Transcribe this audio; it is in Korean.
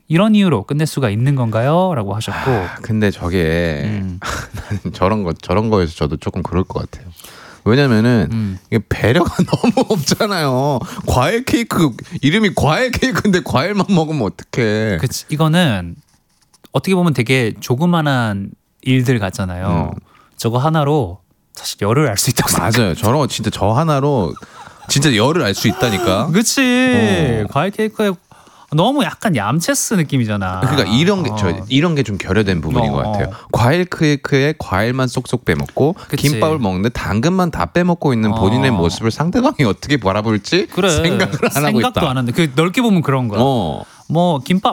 이런 이유로 끝낼 수가 있는 건가요? 라고 하셨고. 근데 저게 저런 거에서 저도 조금 그럴 것 같아요. 왜냐면은 이게 배려가 너무 없잖아요. 과일 케이크 이름이 과일 케이크인데 과일만 먹으면 어떡해. 그치, 이거는 어떻게 보면 되게 조그만한 일들 같잖아요. 저거 하나로 사실 열을 알 수 있다고 생각해요. 맞아요. 저런 거 진짜 저 하나로 진짜 열을 알 수 있다니까. 그치. 과일 케이크에 너무 약간 얌체스 느낌이잖아. 그러니까 이런 게 좀 결여된 부분인 것 같아요. 과일 케이크에 과일만 쏙쏙 빼먹고 그치. 김밥을 먹는데 당근만 다 빼먹고 있는 본인의 모습을 상대방이 어떻게 바라볼지 그래. 생각을 안 하고 있다. 생각도 안 하는데 그 넓게 보면 그런 거야. 뭐 김밥